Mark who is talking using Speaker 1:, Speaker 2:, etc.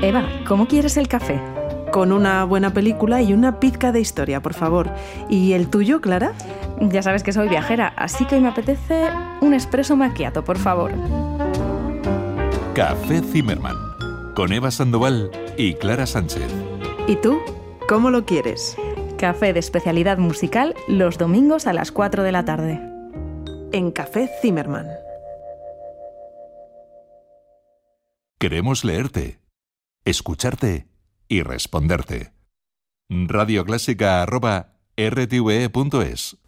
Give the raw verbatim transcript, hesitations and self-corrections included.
Speaker 1: Eva, ¿cómo quieres el café?
Speaker 2: Con una buena película y una pizca de historia, por favor. ¿Y el tuyo, Clara?
Speaker 1: Ya sabes que soy viajera, así que hoy me apetece un espresso macchiato, por favor.
Speaker 3: Café Zimmermann, con Eva Sandoval y Clara Sánchez.
Speaker 2: ¿Y tú? ¿Cómo lo quieres?
Speaker 1: Café de especialidad musical los domingos a las cuatro de la tarde.
Speaker 2: En Café Zimmermann.
Speaker 3: Queremos leerte, escucharte y responderte. radioclásica arroba r t v e punto es